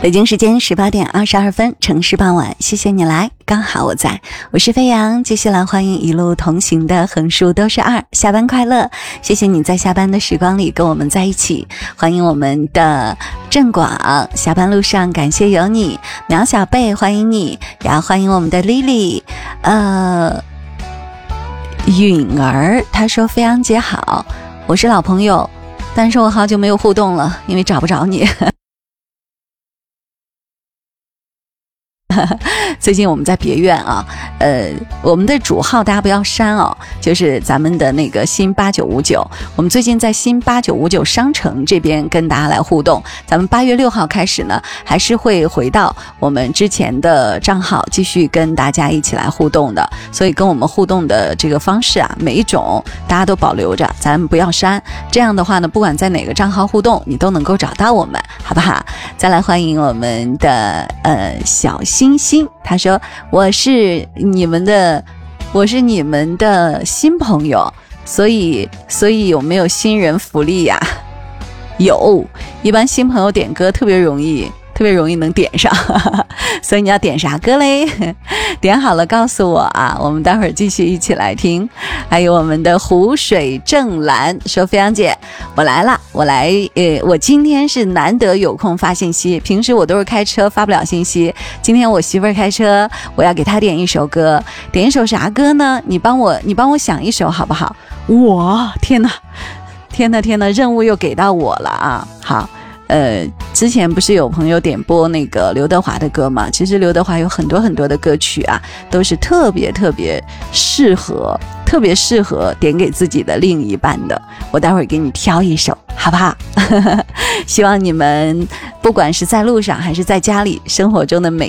北京时间18点22分，城市傍晚，谢谢你来，刚好我在，我是飞扬。接下来欢迎一路同行的横竖都是二，下班快乐，谢谢你在下班的时光里跟我们在一起。欢迎我们的郑广，下班路上感谢有你。苗小贝欢迎你，也要欢迎我们的 Lily。允儿她说飞扬姐好，我是老朋友，但是我好久没有互动了，因为找不着你。最近我们在别院啊，我们的主号大家不要删哦，就是咱们的那个新8959，我们最近在新8959商城这边跟大家来互动。咱们8月6号开始呢，还是会回到我们之前的账号，继续跟大家一起来互动的。所以跟我们互动的这个方式啊，每一种大家都保留着，咱们不要删。这样的话呢，不管在哪个账号互动，你都能够找到我们，好不好？再来欢迎我们的小星星，他说我是你们的新朋友，所以有没有新人福利呀？有，一般新朋友点歌特别容易能点上，所以你要点啥歌嘞？点好了告诉我啊，我们待会儿继续一起来听。还有我们的湖水正蓝说，飞扬姐我来了，我今天是难得有空发信息，平时我都是开车发不了信息，今天我媳妇儿开车，我要给她点一首歌，点一首啥歌呢？你帮我想一首好不好？哇，天哪，任务又给到我了啊！好。之前不是有朋友点播那个刘德华的歌吗？其实刘德华有很多的歌曲啊，都是特别适合点给自己的另一半的。我待会儿给你挑一首，好不好？希望你们不管是在路上还是在家里，生活中的每